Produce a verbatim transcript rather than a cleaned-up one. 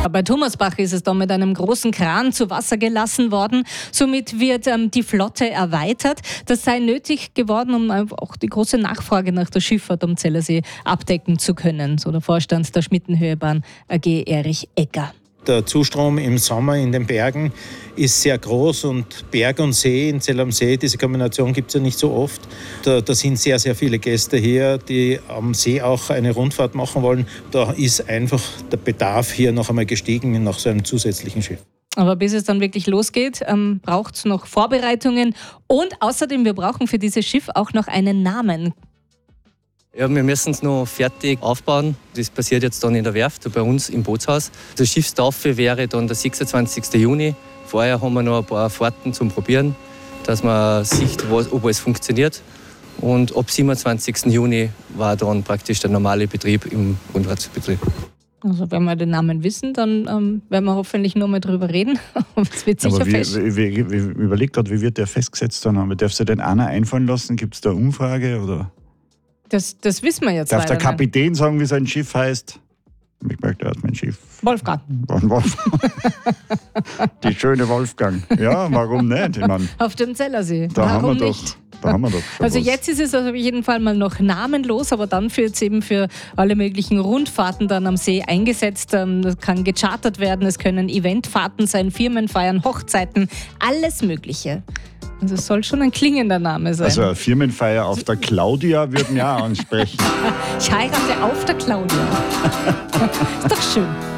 Bei Thomasbach ist es dann mit einem großen Kran zu Wasser gelassen worden. Somit wird ähm, die Flotte erweitert. Das sei nötig geworden, um auch die große Nachfrage nach der Schifffahrt am Zellersee abdecken zu können. So der Vorstand der Schmittenhöhebahn A G Erich Egger. Der Zustrom im Sommer in den Bergen ist sehr groß und Berg und See in Zell am See, diese Kombination gibt es ja nicht so oft. Da, da sind sehr, sehr viele Gäste hier, die am See auch eine Rundfahrt machen wollen. Da ist einfach der Bedarf hier noch einmal gestiegen nach so einem zusätzlichen Schiff. Aber bis es dann wirklich losgeht, ähm, braucht es noch Vorbereitungen und außerdem, wir brauchen für dieses Schiff auch noch einen Namen. Ja, wir müssen es noch fertig aufbauen. Das passiert jetzt dann in der Werft, bei uns im Bootshaus. Die Schiffstaufe wäre dann der sechsundzwanzigsten Juni. Vorher haben wir noch ein paar Fahrten zum Probieren, dass man sieht, ob es funktioniert. Und ab siebenundzwanzigsten Juni war dann praktisch der normale Betrieb im Rundfahrtsbetrieb. Also wenn wir den Namen wissen, dann ähm, werden wir hoffentlich nur mal drüber reden. Es wird sicher Aber wie, fest. wie, wie, wie, überleg gerade, wie wird der festgesetzt? Dann? Darf sich den einer einfallen lassen? Gibt es da eine Umfrage? Oder? Das, das wissen wir jetzt Darf leider der Kapitän sagen, wie sein Schiff heißt? Ich möchte erst mein Schiff. Wolfgang. Wolfgang. Die schöne Wolfgang. Ja, warum nicht? Ich mein, auf dem Zellersee. da Warum haben wir nicht? doch, da haben wir doch schon Also was. jetzt ist es auf jeden Fall mal noch namenlos, aber dann wird es eben für alle möglichen Rundfahrten dann am See eingesetzt. Das kann gechartert werden, es können Eventfahrten sein, Firmenfeiern, Hochzeiten, alles Mögliche. Also es soll schon ein klingender Name sein. Also eine Firmenfeier auf der Claudia würde mir auch ansprechen. Ich heirate auf der Claudia. Ist doch schön.